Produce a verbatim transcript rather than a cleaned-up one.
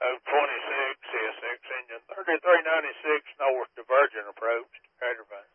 oh twenty-six, C S X engine, thirty-three ninety-six north divergent approach to Crater Bay.